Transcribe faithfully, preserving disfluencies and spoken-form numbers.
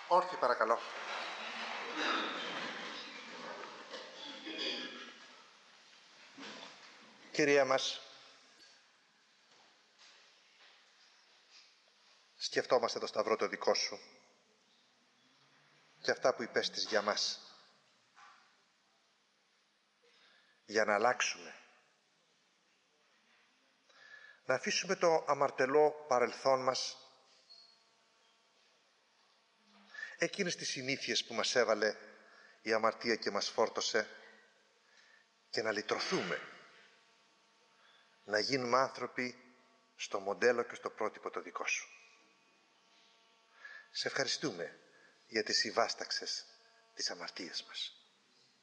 Όρθιοι παρακαλώ. Κυρία μας, σκεφτόμαστε το σταυρό το δικό σου και αυτά που υπέστης για μας, για να αλλάξουμε, να αφήσουμε το αμαρτωλό παρελθόν μας, εκείνες τις συνήθειες που μας έβαλε η αμαρτία και μας φόρτωσε, και να λυτρωθούμε, να γίνουμε άνθρωποι στο μοντέλο και στο πρότυπο το δικό σου. Σε ευχαριστούμε γιατί συμβάσταξες τις αμαρτίες μας.